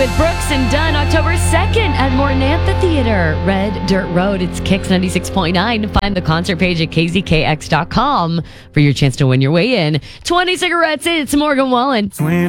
with Brooks and Dunn, October 2nd at Morton Amphitheater, Red Dirt Road. It's Kicks 96.9. Find the concert page at kzkx.com for your chance to win your way in. 20 cigarettes, it's Morgan Wallen.